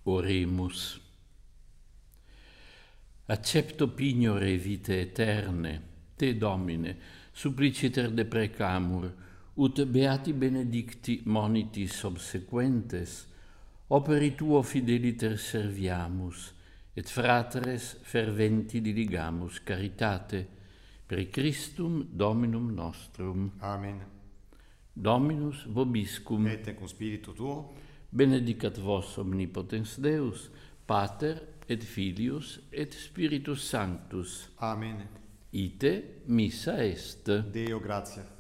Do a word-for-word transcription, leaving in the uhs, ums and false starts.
Oremus. Accepto pignore vite eterne, te Domine, suppliciter deprecamur, ut beati benedicti monitis obsequentes, operi tuo fideliter serviamus, et fratres ferventi diligamus caritate, per Christum Dominum nostrum. Amen. Dominus vobiscum. Et cum spiritu tuo. Benedicat vos omnipotens Deus, Pater et Filius et Spiritus Sanctus. Amen. Ite missa est. Deo gratia.